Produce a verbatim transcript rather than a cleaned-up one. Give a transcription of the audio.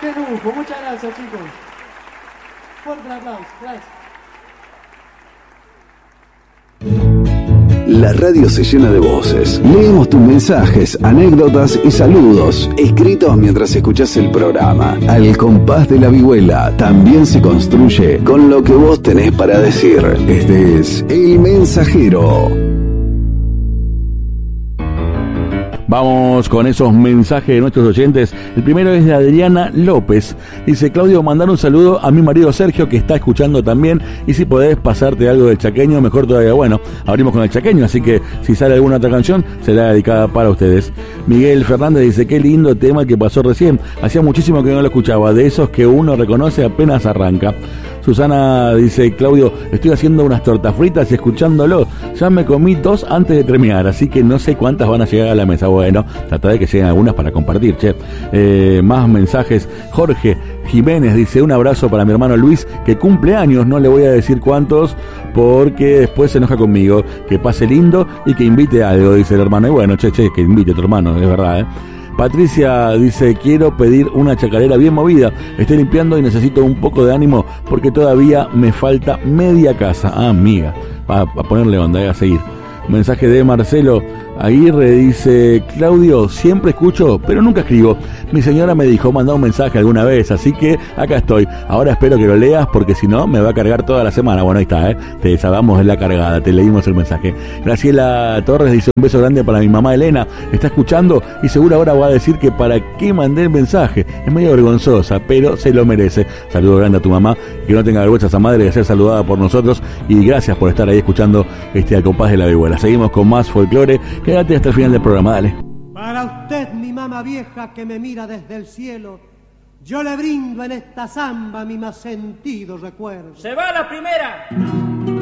Qué lujo, muchas gracias, chicos. Fuerte el aplauso, gracias. La radio se llena de voces. Leemos tus mensajes, anécdotas y saludos, escritos mientras escuchás el programa. Al compás de la vihuela también se construye con lo que vos tenés para decir. Este es El Mensajero. Vamos con esos mensajes de nuestros oyentes. El primero es de Adriana López. Dice: Claudio, mandar un saludo a mi marido Sergio, que está escuchando también, y si podés pasarte algo del chaqueño, mejor todavía. Bueno, abrimos con el chaqueño, así que si sale alguna otra canción, será dedicada para ustedes. Miguel Fernández dice: qué lindo tema que pasó recién, hacía muchísimo que no lo escuchaba, de esos que uno reconoce apenas arranca. Susana dice: Claudio, estoy haciendo unas tortas fritas y escuchándolo, ya me comí dos antes de terminar, así que no sé cuántas van a llegar a la mesa. Bueno, trata de que lleguen algunas para compartir, che. Eh, más mensajes. Jorge Jiménez dice: un abrazo para mi hermano Luis, que cumple años, no le voy a decir cuántos, porque después se enoja conmigo. Que pase lindo y que invite a algo, dice el hermano. Y bueno, che, che, que invite a tu hermano, es verdad, eh. Patricia dice: quiero pedir una chacarera bien movida, estoy limpiando y necesito un poco de ánimo porque todavía me falta media casa. Ah, amiga, a, a ponerle onda, a seguir. Mensaje de Marcelo Aguirre, dice: Claudio, siempre escucho, pero nunca escribo. Mi señora me dijo mandar un mensaje alguna vez, así que acá estoy. Ahora espero que lo leas, porque si no, me va a cargar toda la semana. Bueno, ahí está, ¿eh? Te desahogamos en la cargada, te leímos el mensaje. Graciela Torres dice: un beso grande para mi mamá Elena, está escuchando y seguro ahora va a decir que para qué mandé el mensaje. Es medio vergonzosa, pero se lo merece. Saludo grande a tu mamá, que no tenga vergüenza esa madre de ser saludada por nosotros, y gracias por estar ahí escuchando este Al Compás de la Vihuela. Seguimos con más folclore. Quédate hasta el final del programa, dale. Para usted, mi mamá vieja que me mira desde el cielo, yo le brindo en esta zamba mi más sentido recuerdo. ¡Se va la primera!